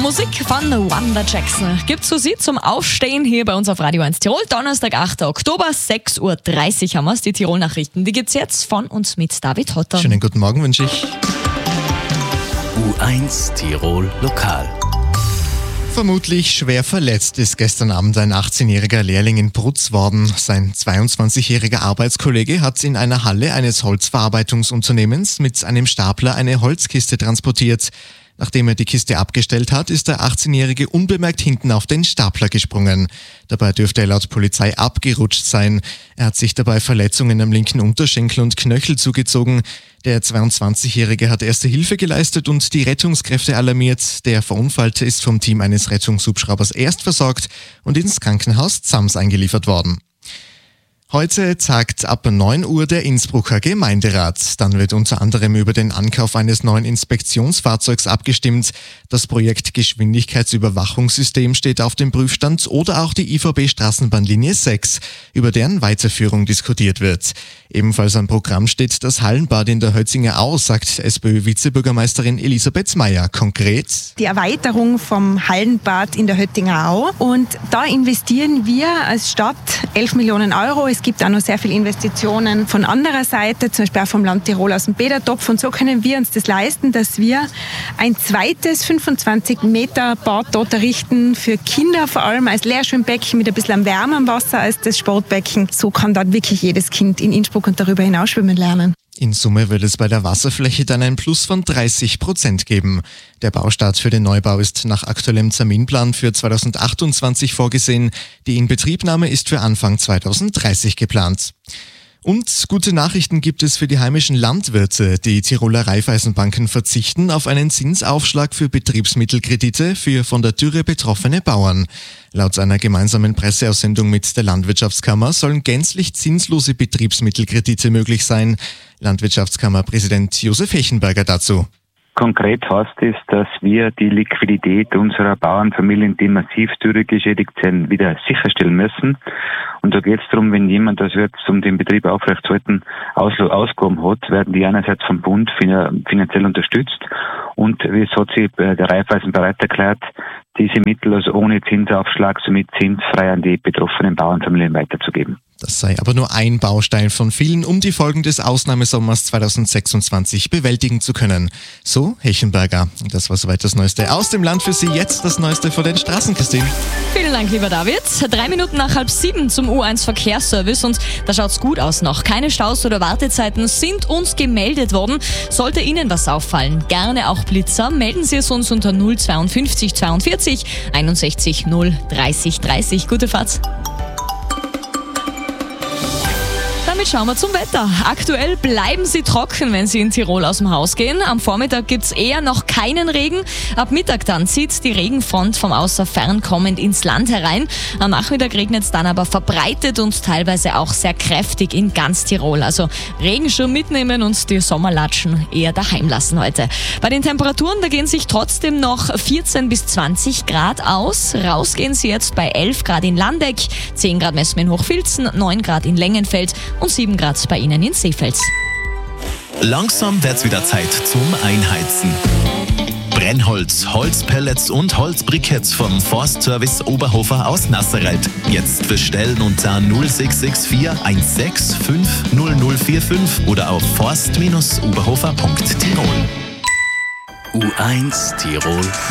Musik von Wanda Jackson gibt's für Sie zum Aufstehen hier bei uns auf Radio 1 Tirol. Donnerstag, 8. Oktober, 6.30 Uhr haben wir's. Die Tirol-Nachrichten, die gibt's jetzt von uns mit David Hotter. Schönen guten Morgen wünsche ich. U1 Tirol Lokal. Vermutlich schwer verletzt ist gestern Abend ein 18-jähriger Lehrling in Brutz worden. Sein 22-jähriger Arbeitskollege hat in einer Halle eines Holzverarbeitungsunternehmens mit einem Stapler eine Holzkiste transportiert. Nachdem er die Kiste abgestellt hat, ist der 18-Jährige unbemerkt hinten auf den Stapler gesprungen. Dabei dürfte er laut Polizei abgerutscht sein. Er hat sich dabei Verletzungen am linken Unterschenkel und Knöchel zugezogen. Der 22-Jährige hat erste Hilfe geleistet und die Rettungskräfte alarmiert. Der Verunfallte ist vom Team eines Rettungshubschraubers erst versorgt und ins Krankenhaus Zams eingeliefert worden. Heute tagt ab 9 Uhr der Innsbrucker Gemeinderat. Dann wird unter anderem über den Ankauf eines neuen Inspektionsfahrzeugs abgestimmt. Das Projekt Geschwindigkeitsüberwachungssystem steht auf dem Prüfstand oder auch die ÖVB-Straßenbahnlinie 6, über deren Weiterführung diskutiert wird. Ebenfalls am Programm steht das Hallenbad in der Hötzinger Au, sagt SPÖ-Vizebürgermeisterin Elisabeth Meyer. Konkret: die Erweiterung vom Hallenbad in der Hötzinger Au. Und da investieren wir als Stadt 11 Millionen Euro. Es gibt auch noch sehr viele Investitionen von anderer Seite, zum Beispiel auch vom Land Tirol aus dem Bädertopf. Und so können wir uns das leisten, dass wir ein zweites 25 Meter Bad dort errichten, für Kinder vor allem als Leerschwimmbecken mit ein bisschen wärmerem Wasser als das Sportbecken. So kann dort wirklich jedes Kind in Innsbruck und darüber hinaus schwimmen lernen. In Summe wird es bei der Wasserfläche dann ein Plus von 30% geben. Der Baustart für den Neubau ist nach aktuellem Terminplan für 2028 vorgesehen. Die Inbetriebnahme ist für Anfang 2030 geplant. Und gute Nachrichten gibt es für die heimischen Landwirte. Die Tiroler Raiffeisenbanken verzichten auf einen Zinsaufschlag für Betriebsmittelkredite für von der Dürre betroffene Bauern. Laut einer gemeinsamen Presseaussendung mit der Landwirtschaftskammer sollen gänzlich zinslose Betriebsmittelkredite möglich sein. Landwirtschaftskammerpräsident Josef Hechenberger dazu. Konkret heißt es, dass wir die Liquidität unserer Bauernfamilien, die massiv dürregeschädigt sind, wieder sicherstellen müssen. Und da geht es darum, wenn jemand das jetzt um den Betrieb aufrechtzuerhalten Ausgaben hat, werden die einerseits vom Bund finanziell unterstützt und es hat sich der Raiffeisen bereit erklärt, diese Mittel also ohne Zinsaufschlag, somit zinsfrei an die betroffenen Bauernfamilien weiterzugeben. Das sei aber nur ein Baustein von vielen, um die Folgen des Ausnahmesommers 2026 bewältigen zu können. So Hechenberger. Das war soweit das Neueste aus dem Land für Sie. Jetzt das Neueste von den Straßen, Christine. Vielen Dank, lieber David. 3 Minuten nach 6:30 zum U1 Verkehrsservice und da schaut's gut aus noch. Keine Staus oder Wartezeiten sind uns gemeldet worden. Sollte Ihnen was auffallen, gerne auch Blitzer, melden Sie es uns unter 052 42 61 0 30 30. Gute Fahrt. Damit schauen wir zum Wetter. Aktuell bleiben Sie trocken, wenn Sie in Tirol aus dem Haus gehen. Am Vormittag gibt's eher noch keinen Regen. Ab Mittag dann zieht die Regenfront vom außer Fern kommend ins Land herein. Am Nachmittag regnet es dann aber verbreitet und teilweise auch sehr kräftig in ganz Tirol. Also Regenschirm mitnehmen und die Sommerlatschen eher daheim lassen heute. Bei den Temperaturen, da gehen sich trotzdem noch 14 bis 20 Grad aus. Rausgehen Sie jetzt bei 11 Grad in Landeck, 10 Grad messen wir in Hochfilzen, 9 Grad in Längenfeld und 7 Grad bei Ihnen in Seefeld. Langsam wird's wieder Zeit zum Einheizen. Brennholz, Holzpellets und Holzbriketts vom Forstservice Oberhofer aus Nasserreit. Jetzt bestellen unter 0664 165 0045 oder auf forst-oberhofer.tirol. U1 Tirol